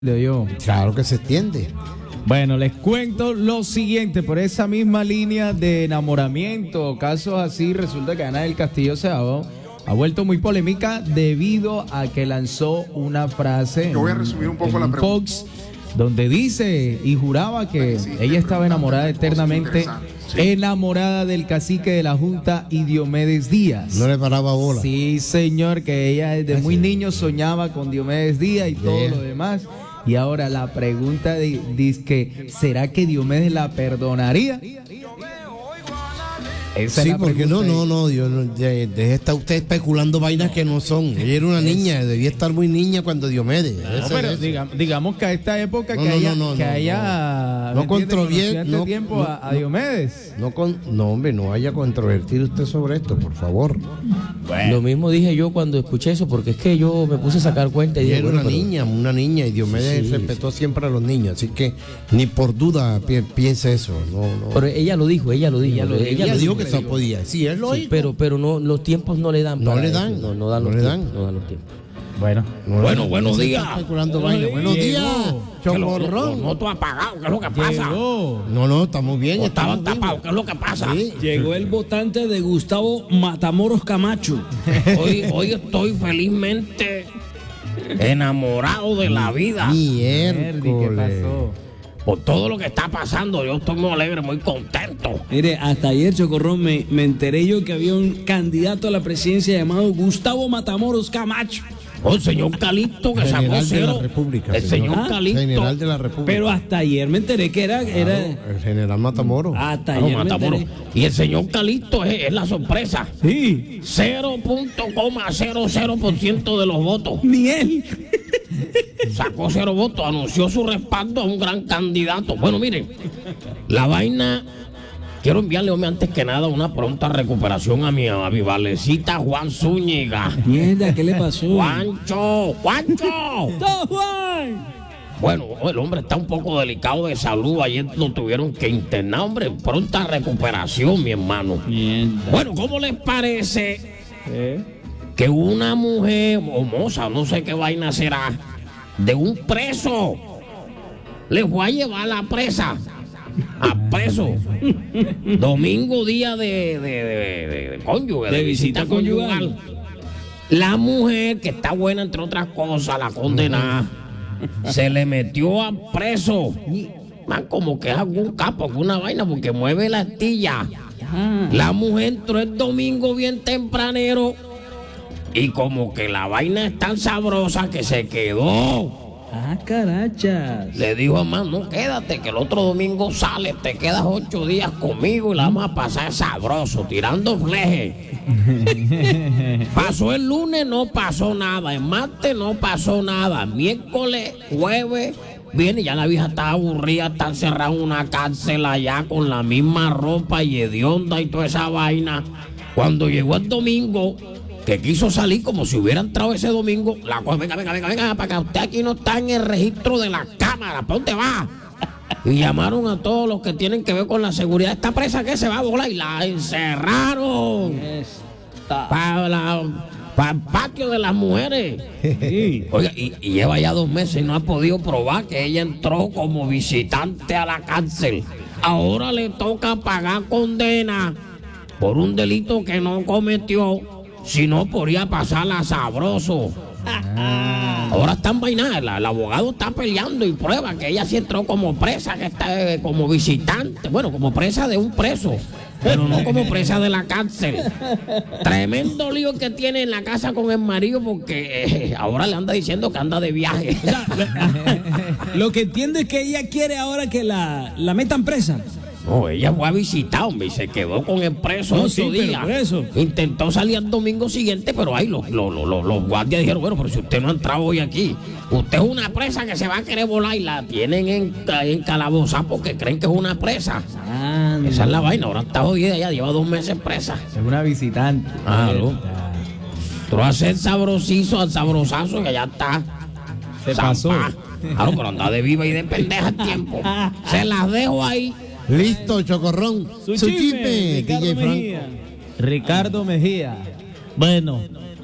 Yo. Claro que se extiende. Bueno, les cuento lo siguiente, por esa misma línea de enamoramiento, casos así, resulta que Ana del Castillo ha vuelto muy polémica debido a que lanzó una frase. Yo voy a resumir un poco la pregunta. Fox, donde dice y juraba que ella estaba enamorada eternamente, enamorada del cacique de la Junta y Diomedes Díaz. No le paraba bola. Sí, señor, que ella desde muy niño soñaba con Diomedes Díaz y todo lo demás. Y ahora la pregunta dice que ¿será que Diomedes la perdonaría? Esa sí, es la porque pregunta deje estar usted especulando vainas que no son. Ella era una niña, debía estar muy niña cuando Diomedes. No, pero digamos que a esta época no controvierte tiempo a Diomedes. No haya controvertido usted sobre esto, por favor. Bueno. Lo mismo dije yo cuando escuché eso, porque es que yo me puse a sacar cuenta y dije, era una niña y Diomedes respetó siempre a los niños, así que ni por duda piense eso. No. Pero ella lo dijo. Ella dijo que se podía. Sí, él lo dijo. Pero no, los tiempos no le dan. No le dan los tiempos. Bueno, buenos días. Buenos días. Chocorrón. No, tú apagado, ¿qué es lo que pasa? No, estamos bien. Estaban tapados, ¿qué es lo que pasa? Sí. Llegó el votante de Gustavo Matamoros Camacho. Hoy estoy felizmente enamorado de la vida. ¿qué pasó? Por todo lo que está pasando, yo estoy muy alegre, muy contento. Mire, hasta ayer, Chocorrón, me enteré yo que había un candidato a la presidencia llamado Gustavo Matamoros Camacho. El señor Calixto que sacó cero. El señor Calixto. General de la República. Pero hasta ayer me enteré que era el general Matamoros. Hasta ayer Matamoros. Y el señor Calixto es la sorpresa. Sí. 0.00% de los votos. Ni él. Sacó 0 votos, anunció su respaldo a un gran candidato. Bueno, miren, la vaina. Quiero enviarle, hombre, antes que nada, una pronta recuperación a mi valecita Juan Zúñiga. Mierda, ¿qué le pasó? ¡Juancho! ¡Todo Juan! Bueno, el hombre está un poco delicado de salud. Ayer lo tuvieron que internar, hombre. Pronta recuperación, mi hermano. Mierda. Bueno, ¿cómo les parece que una mujer, o moza, no sé qué vaina será, de un preso, les voy a llevar a la presa? A preso. Domingo, día de cónyuge, de visita conyugal. La mujer, que está buena entre otras cosas, la condenada, se le metió a preso. Man, como que es algún capo, alguna vaina, porque mueve la astilla. La mujer entró el domingo bien tempranero y como que la vaina es tan sabrosa que se quedó. Ah, carachas. Le dijo a man, no, quédate, que el otro domingo sale, te quedas 8 días conmigo y la vamos a pasar sabroso, tirando flejes. Pasó el lunes, no pasó nada. El martes no pasó nada. Miércoles, jueves, viene, ya la vieja está aburrida, está encerrada en una cárcel allá con la misma ropa y hedionda y toda esa vaina. Cuando llegó el domingo, que quiso salir como si hubiera entrado ese domingo, la cosa, venga, para que usted aquí no está en el registro de la cámara, ¿para dónde va? Y llamaron a todos los que tienen que ver con la seguridad de esta presa que se va a volar y la encerraron para el patio de las mujeres. Oiga, y lleva ya 2 meses y no ha podido probar que ella entró como visitante a la cárcel. Ahora le toca pagar condena por un delito que no cometió. Si no, podría pasarla sabroso. Ahora están vainadas. El abogado está peleando y prueba que ella sí entró como presa, que está como visitante. Bueno, como presa de un preso, pero no como presa de la cárcel. Tremendo lío que tiene en la casa con el marido porque ahora le anda diciendo que anda de viaje. O sea, lo que entiendo es que ella quiere ahora que la metan presa. No, ella fue a visitar, hombre, y se quedó con el preso 8 días. Intentó salir al domingo siguiente, pero ahí los guardias dijeron, bueno, pero si usted no ha entrado hoy aquí, usted es una presa que se va a querer volar y la tienen en calaboza porque creen que es una presa. Esa es la vaina, ahora está jodida, ya lleva 2 meses presa. Es una visitante. Claro. Tú vas a hacer sabrosizo al sabrosazo que ya está. Se pasó. Claro, pero anda de viva y de pendeja el tiempo. Se las dejo ahí. Listo, Chocorrón. Su chisme, DJ Franco. Ricardo Mejía. Bueno,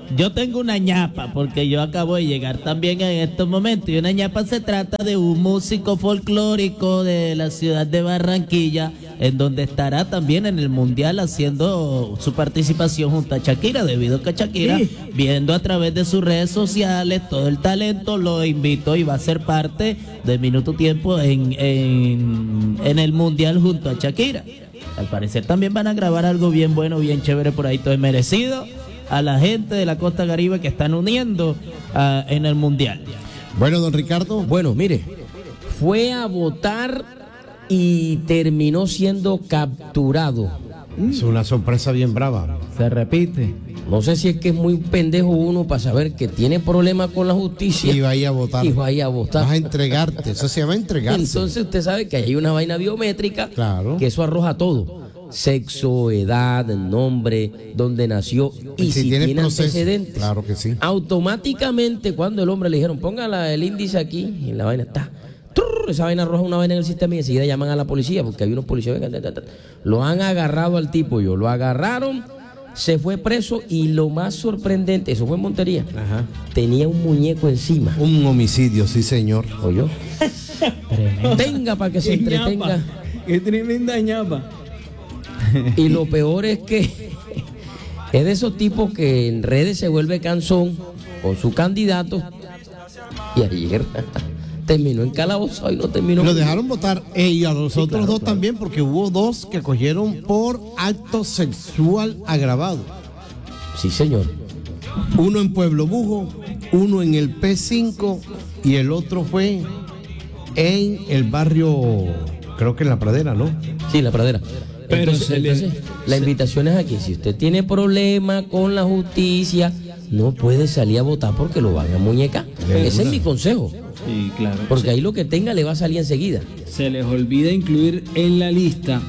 yo tengo una ñapa, porque yo acabo de llegar también en estos momentos. Y una ñapa se trata de un músico folclórico de la ciudad de Barranquilla, en donde estará también en el Mundial haciendo su participación junto a Shakira, debido a que Shakira, viendo a través de sus redes sociales todo el talento, lo invitó y va a ser parte de Minuto Tiempo en el Mundial junto a Shakira. Al parecer también van a grabar algo bien bueno, bien chévere por ahí, todo es merecido a la gente de la Costa Caribe que están uniendo en el Mundial. Bueno, don Ricardo. Bueno, mire, fue a votar y terminó siendo capturado. Es una sorpresa bien brava. Se repite. No sé si es que es muy pendejo uno para saber que tiene problemas con la justicia. Y vaya a votar. Y vaya a votar. Vas a entregarte, eso se llama entregarse. Entonces usted sabe que hay una vaina biométrica, claro, que eso arroja todo. Sexo, edad, nombre, dónde nació y si tiene antecedentes. Claro que sí. Automáticamente cuando el hombre le dijeron, póngala el índice aquí, y la vaina está. Esa vaina arroja una vaina en el sistema y enseguida llaman a la policía, porque hay unos policías. Lo han agarrado al tipo, lo agarraron, se fue preso y lo más sorprendente, eso fue en Montería. Ajá. Tenía un muñeco encima. Un homicidio, sí señor. ¿Oyó? Tenga para que se entretenga. Qué tremenda ñapa. Y lo peor es que es de esos tipos que en redes se vuelve cansón con su candidato y ayer terminó en calabozo y no terminó. Lo dejaron votar y a los otros dos también, porque hubo dos que cogieron por acto sexual agravado. Sí, señor. Uno en Pueblo Bujo, uno en el P5 y el otro fue en el barrio, creo que en La Pradera, ¿no? Sí, La Pradera. Pero entonces, la invitación es aquí. Si usted tiene problemas con la justicia, no puede salir a votar porque lo van a muñecar. Ese es mi consejo. Sí, claro. Porque ahí lo que tenga le va a salir enseguida. Se les olvida incluir en la lista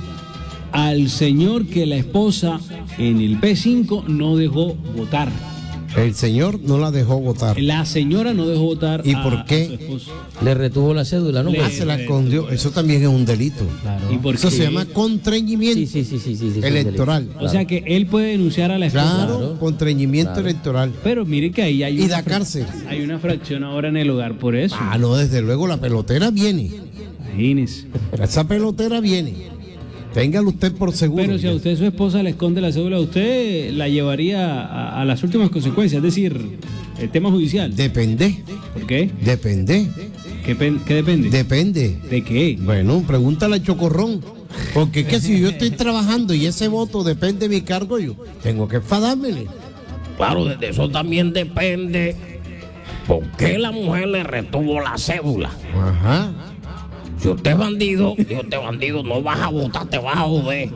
al señor que la esposa en el P5 no dejó votar. El señor no la dejó votar. La señora no dejó votar. ¿Y por qué? A su esposo. Le retuvo la cédula, ¿no? Se la escondió. Eso también es un delito. Claro. ¿Y por Eso qué? se llama contrañimiento sí, electoral. O sea que él puede denunciar a la esposa. Claro, contrañimiento electoral. Pero mire que ahí hay Y da cárcel. Hay una fracción ahora en el hogar por eso. Ah, no, desde luego la pelotera viene. Imagínese. Esa pelotera viene. Téngalo usted por seguro. Pero si a usted su esposa le esconde la cédula, usted la llevaría a las últimas consecuencias, es decir, el tema judicial. Depende. ¿Por qué? Depende. ¿Qué depende? Depende. ¿De qué? Bueno, pregúntale a Chocorrón. Porque es que si yo estoy trabajando y ese voto depende de mi cargo, yo tengo que enfadármele. Claro, de eso también depende por qué la mujer le retuvo la cédula. Ajá. Si usted es bandido, no vas a votar, te vas a joder.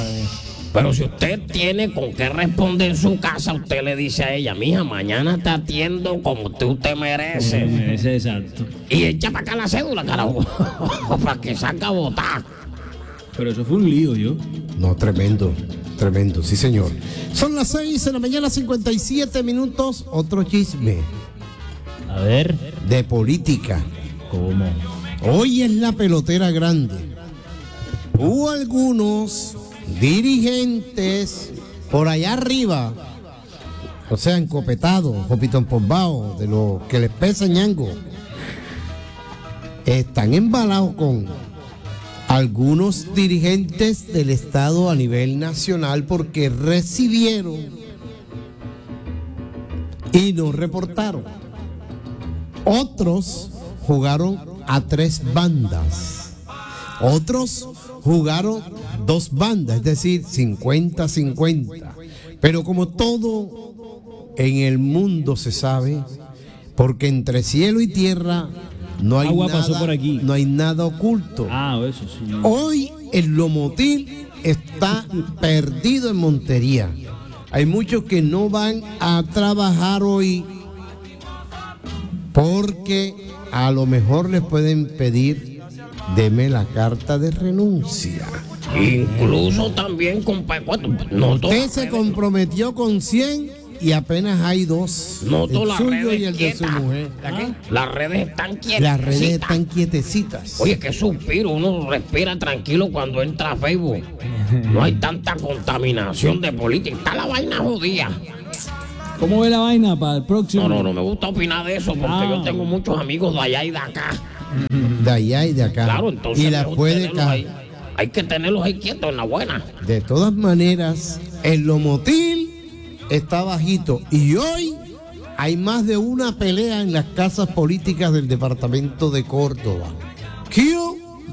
Pero si usted tiene con qué responder en su casa, usted le dice a ella, mija, mañana te atiendo como usted merece. Merece, exacto. Y echa para acá la cédula, carajo, para que salga a votar. Pero eso fue un lío, yo. No, tremendo, sí señor. Son las 6 de la mañana, 57 minutos, otro chisme. A ver. De política. ¿Cómo? Hoy es la pelotera grande. Hubo algunos dirigentes por allá arriba, o sea, encopetados, jopito empolvado, de los que les pesa ñango, están embalados con algunos dirigentes del Estado a nivel nacional porque recibieron y no reportaron. Otros jugaron a 3 bandas. Otros jugaron 2 bandas, es decir, 50-50. Pero como todo en el mundo se sabe, porque entre cielo y tierra no hay Agua nada, pasó por aquí. No hay nada oculto. Ah, eso sí. Hoy el Lomotil está perdido en Montería. Hay muchos que no van a trabajar hoy porque a lo mejor les pueden pedir, deme la carta de renuncia. Incluso también, Usted se comprometió con 100 y apenas hay 2. Noto el las suyo redes y el de su quietas. mujer. Las redes están quietas. Las redes están quietecitas. Oye, qué suspiro, uno respira tranquilo cuando entra a Facebook. No hay tanta contaminación de política. Está la vaina jodida. ¿Cómo ve la vaina para el próximo? No me gusta opinar de eso porque yo tengo muchos amigos de allá y de acá. De allá y de acá. Claro, entonces y las mejor puede tenerlos caer. ahí. Hay que tenerlos ahí quietos en la buena. De todas maneras, el Lomotil está bajito y hoy hay más de una pelea en las casas políticas del departamento de Córdoba. ¿Qué?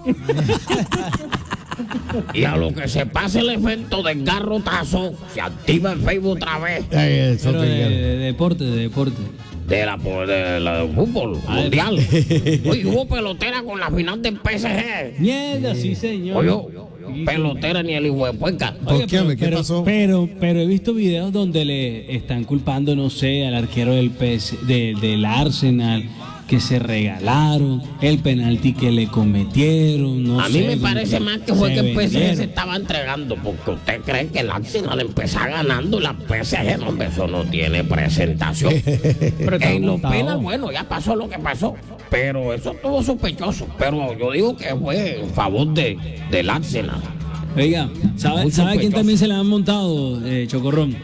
Y a lo que se pase el efecto del garrotazo, se activa el Facebook otra vez Pero de deporte. de la fútbol mundial. Oye, hubo pelotera con la final del PSG. Mierda, sí, señor. Oye, pelotera ni el hijo de puerca. ¿Por qué? ¿Qué pasó? Pero he visto videos donde le están culpando, no sé, al arquero del Arsenal, que se regalaron, el penalti que le cometieron, no A sé. mí me parece más que fue se que el PSG vendieron. se estaba entregando, porque usted cree que el Arsenal empezó ganando, la PSG, no, hombre, eso no tiene presentación. Pero está En los montado. penas, bueno, ya pasó lo que pasó, pero eso estuvo sospechoso, pero yo digo que fue en favor del Arsenal. Oiga, ¿sabe Muy a quién sospechoso. también se le han montado, Chocorrón?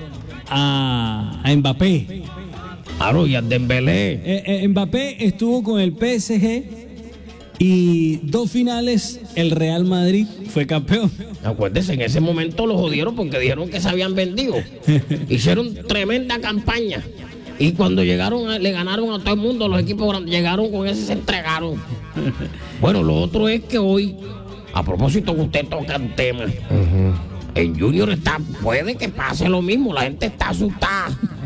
A Mbappé. Claro, y a Dembélé. Mbappé estuvo con el PSG y 2 finales el Real Madrid fue campeón. Acuérdese, en ese momento lo jodieron porque dijeron que se habían vendido. Hicieron tremenda campaña. Y cuando llegaron, le ganaron a todo el mundo, los equipos grandes, llegaron con ese, se entregaron. Bueno, lo otro es que hoy, a propósito que usted toca el tema, en Junior puede que pase lo mismo, la gente está asustada.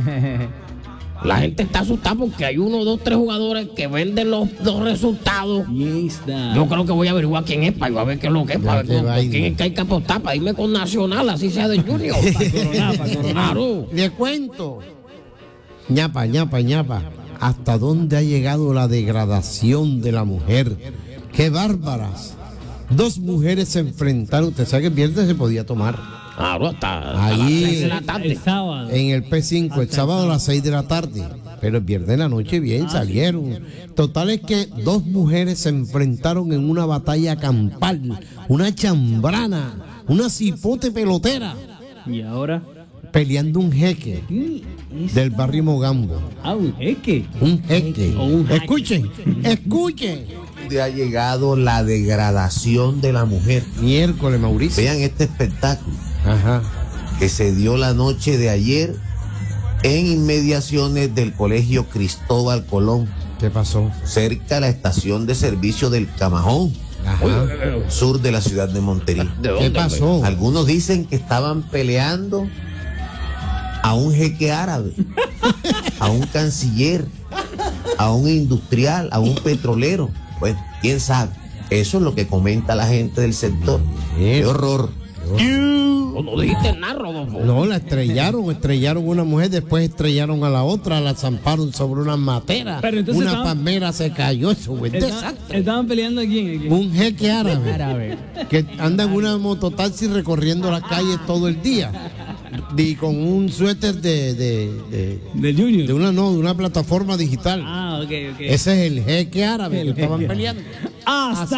La gente está asustada porque hay 1, 2, 3 jugadores que venden los resultados. Yo creo que voy a averiguar quién es para ver qué es lo que es, para ver por quién es que hay que apostar, para irme con Nacional, así sea de Junior. Para coronar. Claro. Le cuento. ñapa. ¿Hasta dónde ha llegado la degradación de la mujer? ¡Qué bárbaras! 2 mujeres se enfrentaron. Usted sabe que el viernes se podía tomar. Claro, hasta Ahí, las 6 de la El tarde. sábado. En el P5, el sábado a las 6 de la tarde. Pero el viernes en la noche bien salieron. Total es que 2 mujeres se enfrentaron en una batalla campal, una chambrana, una cipote pelotera, Y ahora, peleando un jeque del barrio Mogambo. un jeque. Un jeque. O un jaque. Escuchen. ¿Dónde ha llegado la degradación de la mujer? Miércoles, Mauricio. Vean este espectáculo Ajá. que se dio la noche de ayer en inmediaciones del Colegio Cristóbal Colón, ¿Qué pasó? cerca de la estación de servicio del Camajón, Ajá. sur de la ciudad de Montería. ¿De dónde, ¿Qué hombre? pasó? Algunos dicen que estaban peleando a un jeque árabe, a un canciller, a un industrial, a un petrolero. Bueno, quién sabe. Eso es lo que comenta la gente del sector. ¡Qué horror! ¿O no dijiste nada, Rodolfo? No, la estrellaron una mujer, después estrellaron a la otra, la zamparon sobre una matera. Pero entonces Una estaban- palmera se cayó, eso fue un desastre. Estaban peleando aquí. Un jeque árabe que anda en una mototaxi recorriendo las calles todo el día y con un suéter Del Junior. de una plataforma digital. Ah, ok. Ese es el jeque árabe que estaban peleando. Hasta